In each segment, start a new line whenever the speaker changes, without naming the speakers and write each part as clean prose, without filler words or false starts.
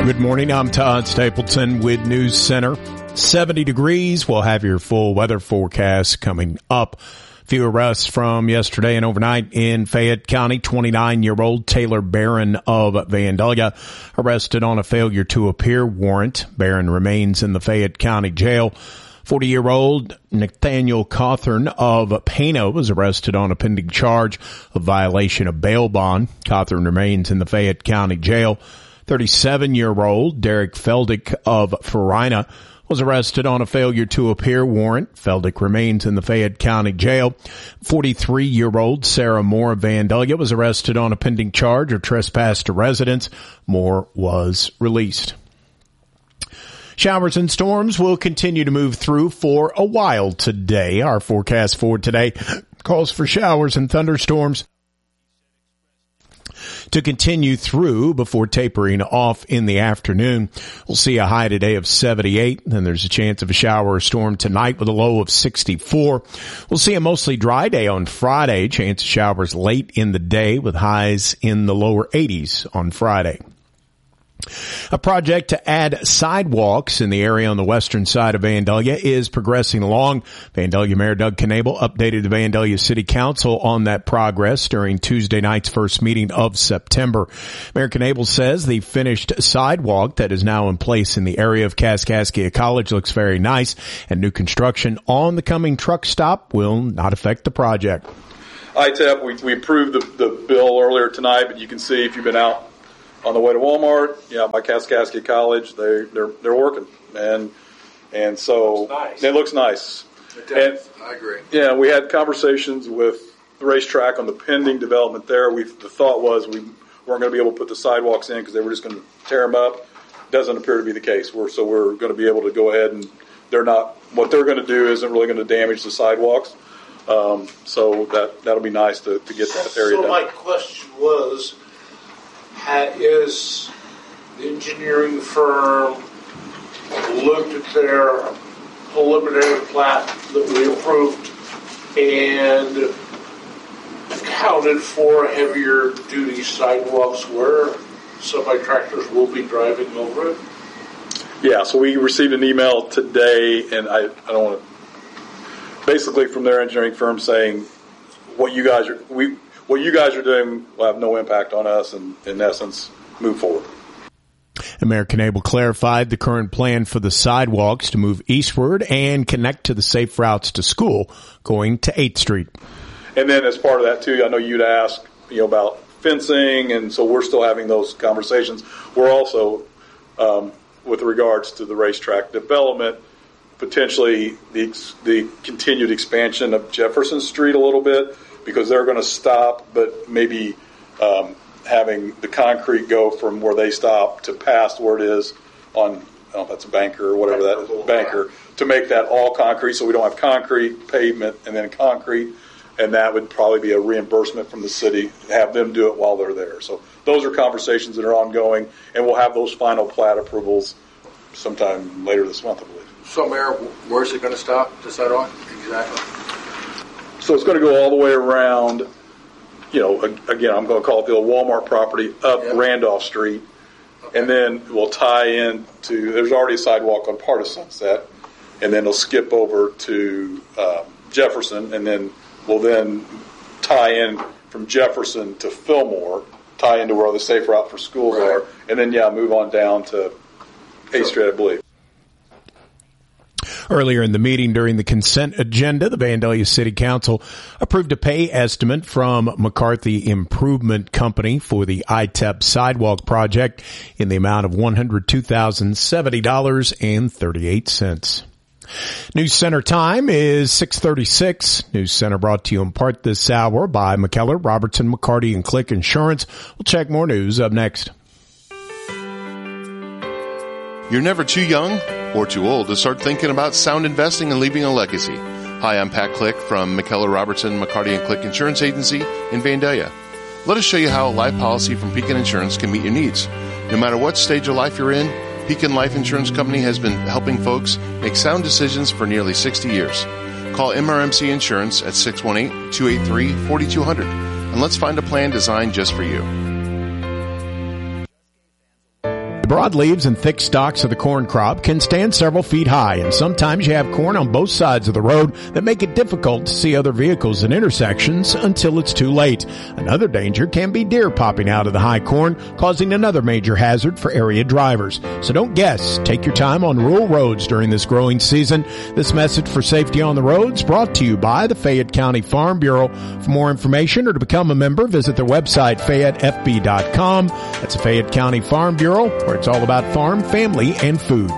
Good morning. I'm Todd Stapleton with News Center. 70 degrees. We'll have your full weather forecast coming up. Few arrests from yesterday and overnight in Fayette County. 29-year-old Taylor Barron of Vandalia arrested on a failure to appear warrant. Barron remains in the Fayette County jail. 40-year-old Nathaniel Cawthorn of Pano was arrested on a pending charge of violation of bail bond. Cawthorn remains in the Fayette County jail. 37-year-old Derek Feldick of Farina was arrested on a failure to appear warrant. Feldick remains in the Fayette County jail. 43-year-old Sarah Moore of Vandalia was arrested on a pending charge of trespass to residence. Moore was released. Showers and storms will continue to move through for a while today. Our forecast for today calls for showers and thunderstorms to continue through before tapering off in the afternoon. We'll see a high today of 78, and there's a chance of a shower or storm tonight with a low of 64. We'll see a mostly dry day on Friday, chance of showers late in the day with highs in the lower 80s on Friday. A project to add sidewalks in the area on the western side of Vandalia is progressing along. Vandalia Mayor Doug Knable updated the Vandalia City Council on that progress during Tuesday night's first meeting of September. Mayor Knable says the finished sidewalk that is now in place in the area of Kaskaskia College looks very nice, and new construction on the coming truck stop will not affect the project.
ITEP, we approved the bill earlier tonight, but you can see if you've been out on the way to Walmart, by Kaskaskia College, they're working, and so it looks nice. And
I agree.
Yeah, we had conversations with the racetrack on the pending development there. The thought was we weren't going to be able to put the sidewalks in because they were just going to tear them up. Doesn't appear to be the case. We're going to be able to go ahead, and what they're going to do isn't really going to damage the sidewalks. So that'll be nice to get that area done.
So my question was, is the engineering firm looked at their preliminary plat that we approved and accounted for heavier duty sidewalks where semi-tractors will be driving over it?
Yeah, so we received an email today, and I don't want to, basically from their engineering firm saying what you guys are doing will have no impact on us, and in essence, move forward.
And Mayor Knable clarified the current plan for the sidewalks to move eastward and connect to the safe routes to school going to 8th Street.
And then as part of that, too, I know you'd ask about fencing, and so we're still having those conversations. We're also, with regards to the racetrack development, potentially the continued expansion of Jefferson Street a little bit, because they're going to stop, but maybe having the concrete go from where they stop to past where it is on, I don't know if that's a Banker or whatever that is, Banker, to make that all concrete so we don't have concrete, pavement, and then concrete, and that would probably be a reimbursement from the city, have them do it while they're there. So those are conversations that are ongoing, and we'll have those final plat approvals sometime later this month, I believe.
So, Mayor, where's it going to stop, the sidewalk, exactly?
So it's going to go all the way around, again, I'm going to call it the old Walmart property, up Randolph Street. Okay. And then we'll tie in to, there's already a sidewalk on part of Sunset, and then it'll skip over to Jefferson, and then we'll tie in from Jefferson to Fillmore, tie into where the safe route for schools are, and then, move on down to 8th Street, I believe.
Earlier in the meeting during the consent agenda, the Vandalia City Council approved a pay estimate from McCarthy Improvement Company for the ITEP sidewalk project in the amount of $102,070.38. News Center time is 6:36. News Center brought to you in part this hour by McKellar, Robertson, McCarty, and Click Insurance. We'll check more news up next.
You're never too young or too old to start thinking about sound investing and leaving a legacy. Hi, I'm Pat Click from McKellar, Robertson, McCarty, and Click Insurance Agency in Vandalia. Let us show you how a life policy from Pekin Insurance can meet your needs. No matter what stage of life you're in, Pekin Life Insurance Company has been helping folks make sound decisions for nearly 60 years. Call MRMC Insurance at 618-283-4200 and let's find a plan designed just for you.
The broadleaves and thick stalks of the corn crop can stand several feet high, and sometimes you have corn on both sides of the road that make it difficult to see other vehicles at intersections until it's too late. Another danger can be deer popping out of the high corn, causing another major hazard for area drivers. So don't guess. Take your time on rural roads during this growing season. This message for safety on the roads brought to you by the Fayette County Farm Bureau. For more information or to become a member, visit their website, FayetteFB.com. That's the Fayette County Farm Bureau, where it's all about farm, family, and food.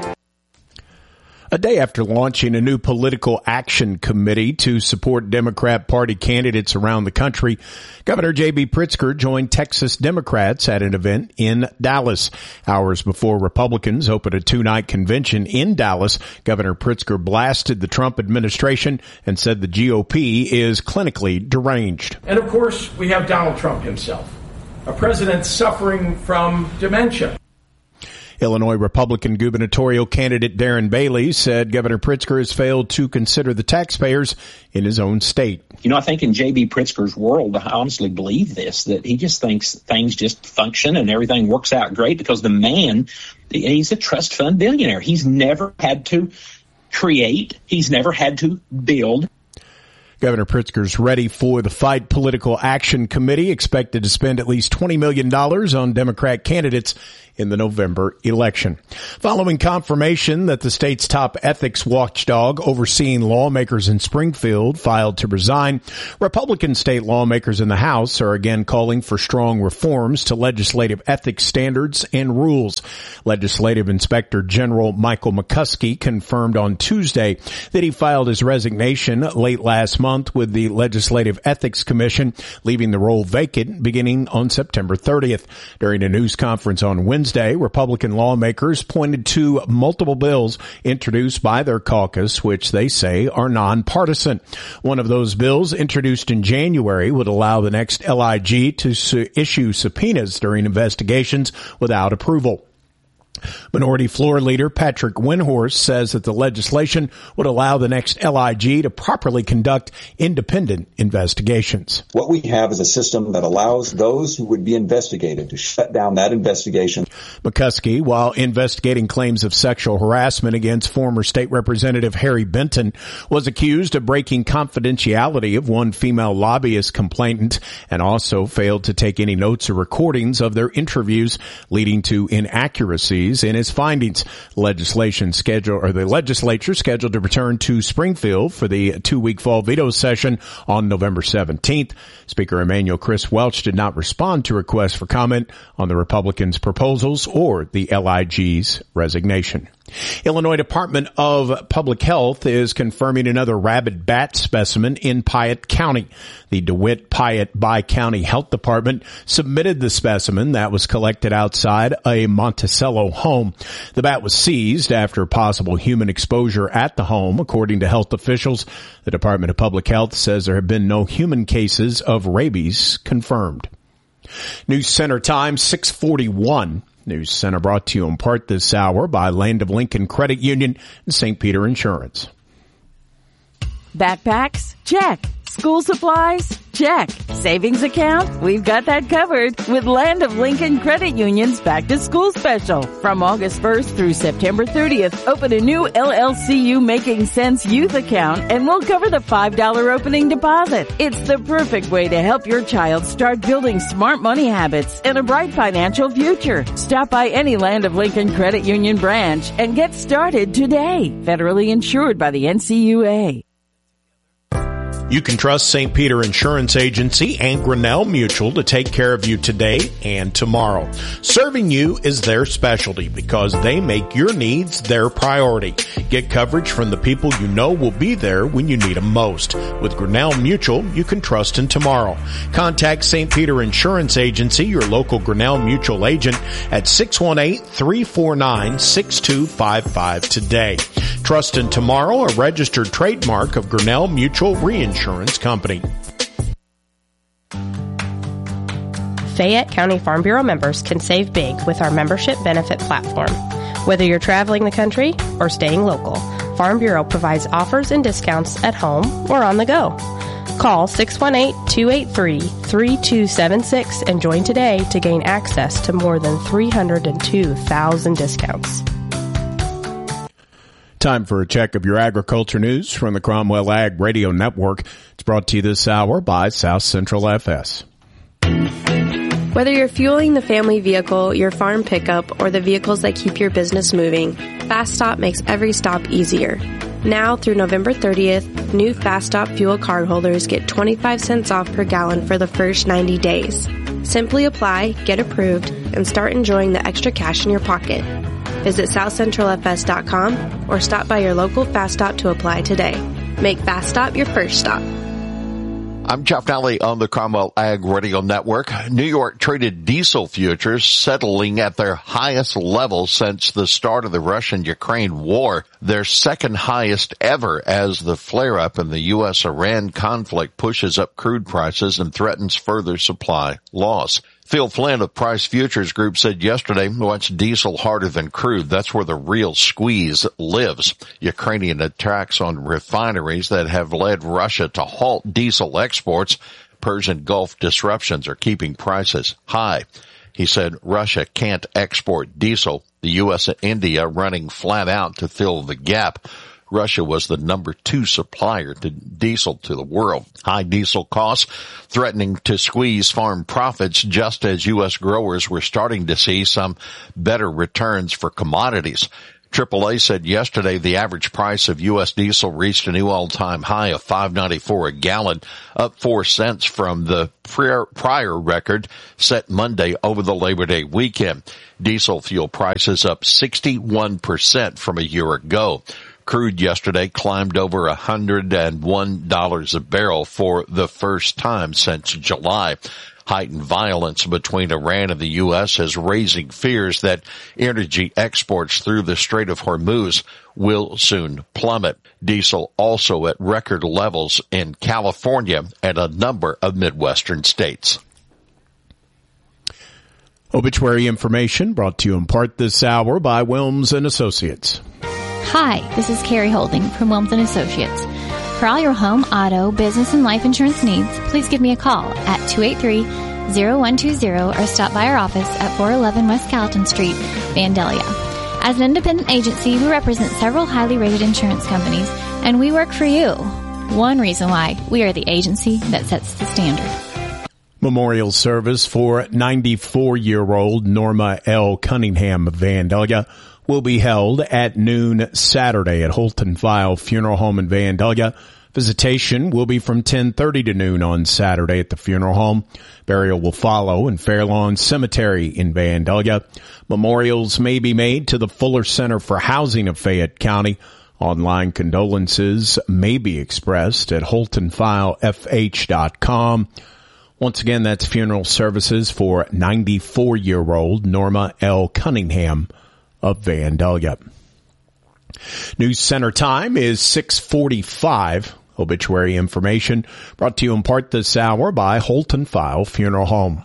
A day after launching a new political action committee to support Democrat Party candidates around the country, Governor J.B. Pritzker joined Texas Democrats at an event in Dallas. Hours before Republicans opened a two-night convention in Dallas, Governor Pritzker blasted the Trump administration and said the GOP is clinically deranged.
And of course, we have Donald Trump himself, a president suffering from dementia.
Illinois Republican gubernatorial candidate Darren Bailey said Governor Pritzker has failed to consider the taxpayers in his own state.
You know, I think in J.B. Pritzker's world, I honestly believe this, that he just thinks things just function and everything works out great because the man, he's a trust fund billionaire. He's never had to create. He's never had to build.
Governor Pritzker's ready for the Fight Political Action Committee, expected to spend at least $20 million on Democrat candidates in the November election. Following confirmation that the state's top ethics watchdog overseeing lawmakers in Springfield filed to resign, Republican state lawmakers in the House are again calling for strong reforms to legislative ethics standards and rules. Legislative Inspector General Michael McCuskey confirmed on Tuesday that he filed his resignation late last month with the Legislative Ethics Commission, leaving the role vacant beginning on September 30th. During a news conference on Wednesday, Republican lawmakers pointed to multiple bills introduced by their caucus, which they say are nonpartisan. One of those bills, introduced in January, would allow the next LIG to issue subpoenas during investigations without approval. Minority Floor Leader Patrick Windhorst says that the legislation would allow the next LIG to properly conduct independent investigations.
What we have is a system that allows those who would be investigated to shut down that investigation.
McCuskey, while investigating claims of sexual harassment against former state representative Harry Benton, was accused of breaking confidentiality of one female lobbyist complainant and also failed to take any notes or recordings of their interviews, leading to inaccuracies in his findings. The legislature scheduled to return to Springfield for the 2-week fall veto session on November 17th. Speaker Emanuel Chris Welch did not respond to requests for comment on the Republicans' proposals or the LIG's resignation. Illinois Department of Public Health is confirming another rabid bat specimen in Piatt County. The DeWitt-Piatt Bi-County Health Department submitted the specimen that was collected outside a Monticello home. The bat was seized after possible human exposure at the home, according to health officials. The Department of Public Health says there have been no human cases of rabies confirmed. News Center time, 6:41. News Center brought to you in part this hour by Land of Lincoln Credit Union and St. Peter Insurance.
Backpacks? Check. School supplies? Check. Savings account? We've got that covered with Land of Lincoln Credit Union's Back to School Special. From August 1st through September 30th, open a new LLCU Making Sense Youth account and we'll cover the $5 opening deposit. It's the perfect way to help your child start building smart money habits and a bright financial future. Stop by any Land of Lincoln Credit Union branch and get started today. Federally insured by the NCUA.
You can trust St. Peter Insurance Agency and Grinnell Mutual to take care of you today and tomorrow. Serving you is their specialty because they make your needs their priority. Get coverage from the people you know will be there when you need them most. With Grinnell Mutual, you can trust in tomorrow. Contact St. Peter Insurance Agency, your local Grinnell Mutual agent, at 618-349-6255 today. Trust in Tomorrow, a registered trademark of Grinnell Mutual Reinsurance Company.
Fayette County Farm Bureau members can save big with our membership benefit platform. Whether you're traveling the country or staying local, Farm Bureau provides offers and discounts at home or on the go. Call 618-283-3276 and join today to gain access to more than 302,000 discounts.
Time for a check of your agriculture news from the Cromwell Ag Radio Network. It's brought to you this hour by South Central FS.
Whether you're fueling the family vehicle, your farm pickup, or the vehicles that keep your business moving, Fast Stop makes every stop easier. Now through November 30th, new Fast Stop fuel cardholders get 25 cents off per gallon for the first 90 days. Simply apply, get approved, and start enjoying the extra cash in your pocket. Visit southcentralfs.com or stop by your local Fast Stop to apply today. Make Fast Stop your first stop.
I'm Jeff Nally on the Cromwell Ag Radio Network. New York traded diesel futures settling at their highest level since the start of the Russian-Ukraine war, their second highest ever as the flare-up in the U.S.-Iran conflict pushes up crude prices and threatens further supply loss. Phil Flynn of Price Futures Group said yesterday, what's diesel harder than crude? That's where the real squeeze lives. Ukrainian attacks on refineries that have led Russia to halt diesel exports. Persian Gulf disruptions are keeping prices high. He said Russia can't export diesel. The U.S. and India running flat out to fill the gap. Russia was the number 2 supplier to diesel to the world. High diesel costs threatening to squeeze farm profits just as U.S. growers were starting to see some better returns for commodities. AAA said yesterday the average price of U.S. diesel reached a new all-time high of $5.94 a gallon, up 4 cents from the prior record set Monday over the Labor Day weekend. Diesel fuel prices up 61% from a year ago. Crude yesterday climbed over $101 a barrel for the first time since July. Heightened violence between Iran and the U.S. is raising fears that energy exports through the Strait of Hormuz will soon plummet. Diesel also at record levels in California and a number of Midwestern states.
Obituary information brought to you in part this hour by Wilms & Associates.
Hi, this is Carrie Holding from Wilms & Associates. For all your home, auto, business, and life insurance needs, please give me a call at 283-0120 or stop by our office at 411 West Gallatin Street, Vandalia. As an independent agency, we represent several highly rated insurance companies, and we work for you. One reason why we are the agency that sets the standard.
Memorial service for 94-year-old Norma L. Cunningham of Vandalia will be held at noon Saturday at Holton File Funeral Home in Vandalia. Visitation will be from 10:30 to noon on Saturday at the funeral home. Burial will follow in Fairlawn Cemetery in Vandalia. Memorials may be made to the Fuller Center for Housing of Fayette County. Online condolences may be expressed at holtonfilefh.com. Once again, that's funeral services for 94-year-old Norma L. Cunningham of Vandalia. News Center time is 6:45. Obituary information brought to you in part this hour by Holton File Funeral Home.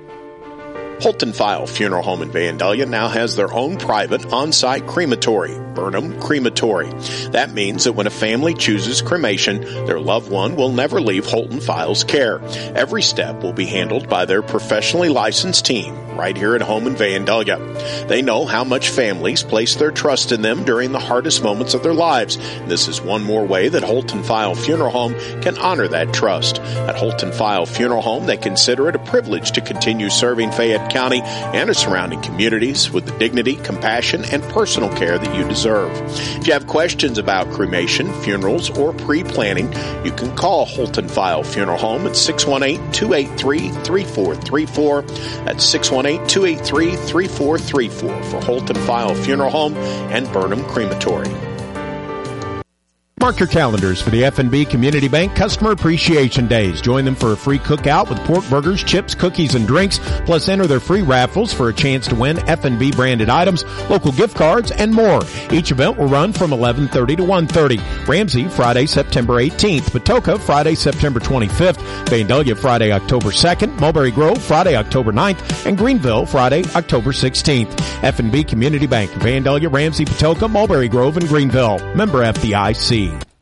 Holton File Funeral Home in Vandalia now has their own private on-site crematory, Burnham Crematory. That means that when a family chooses cremation, their loved one will never leave Holton File's care. Every step will be handled by their professionally licensed team right here at home in Vandalia. They know how much families place their trust in them during the hardest moments of their lives. This is one more way that Holton File Funeral Home can honor that trust. At Holton File Funeral Home, they consider it a privilege to continue serving Fayette County and its surrounding communities with the dignity, compassion, and personal care that you deserve. If you have questions about cremation, funerals, or pre-planning, you can call Holton File Funeral Home at 618-283-3434. That's 618-283-3434 for Holton File Funeral Home and Burnham Crematory. Mark your calendars for the F&B Community Bank Customer Appreciation Days. Join them for a free cookout with pork burgers, chips, cookies, and drinks. Plus, enter their free raffles for a chance to win F&B branded items, local gift cards, and more. Each event will run from 11:30 to 1:30. Ramsey, Friday, September 18th. Patoka, Friday, September 25th. Vandalia, Friday, October 2nd. Mulberry Grove, Friday, October 9th. And Greenville, Friday, October 16th. F&B Community Bank, Vandalia, Ramsey, Patoka, Mulberry Grove, and Greenville. Member FDIC.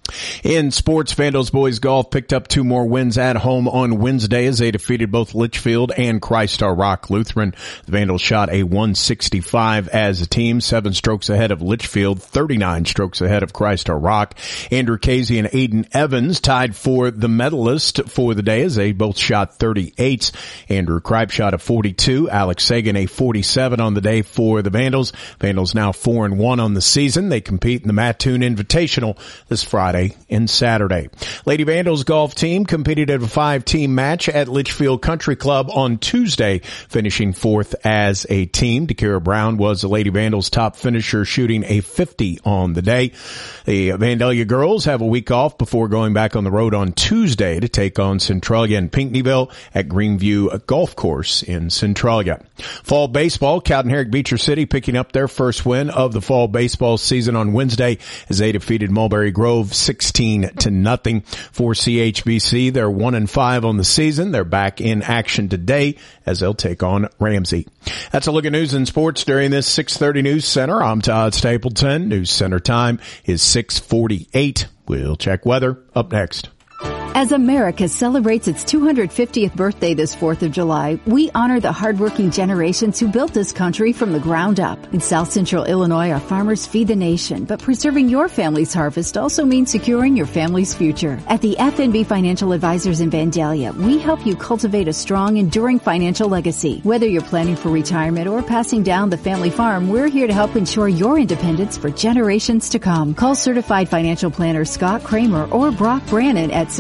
In sports, Vandals boys golf picked up 2 more wins at home on Wednesday as they defeated both Litchfield and Christ Our Rock Lutheran. The Vandals shot a 165 as a team, 7 strokes ahead of Litchfield, 39 strokes ahead of Christ Our Rock. Andrew Casey and Aiden Evans tied for the medalist for the day as they both shot 38s. Andrew Kripe shot a 42, Alex Sagan a 47 on the day for the Vandals. Vandals now 4-1 on the season. They compete in the Mattoon Invitational this Friday and Saturday. Lady Vandals golf team competed at a 5-team match at Litchfield Country Club on Tuesday, finishing 4th as a team. Dakira Brown was the Lady Vandals top finisher, shooting a 50 on the day. The Vandalia girls have a week off before going back on the road on Tuesday to take on Centralia and Pinckneyville at Greenview Golf Course in Centralia. Fall baseball, Cowden Herrick Beecher City picking up their first win of the fall baseball season on Wednesday as they defeated Mulberry Grove 16-0 for CHBC. They're 1-5 on the season. They're back in action today as they'll take on Ramsey. That's a look at news and sports during this 6:30 News Center. I'm Todd Stapleton. News Center time is 6:48. We'll check weather up next.
As America celebrates its 250th birthday this 4th of July, we honor the hardworking generations who built this country from the ground up. In South Central Illinois, our farmers feed the nation, but preserving your family's harvest also means securing your family's future. At the FNB Financial Advisors in Vandalia, we help you cultivate a strong, enduring financial legacy. Whether you're planning for retirement or passing down the family farm, we're here to help ensure your independence for generations to come. Call Certified Financial Planner Scott Kramer or Brock Brannon at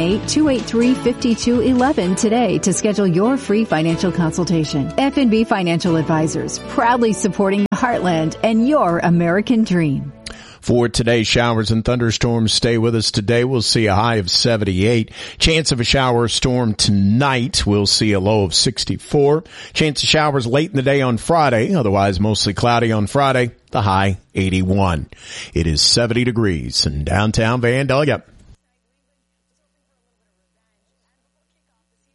618-283-5211 today to schedule your free financial consultation. FNB Financial Advisors, proudly supporting the heartland and your American dream.
For today, showers and thunderstorms stay with us today. We'll see a high of 78. Chance of a shower or storm tonight. We'll see a low of 64. Chance of showers late in the day on Friday. Otherwise, mostly cloudy on Friday. The high 81. It is 70 degrees in downtown Vandalia.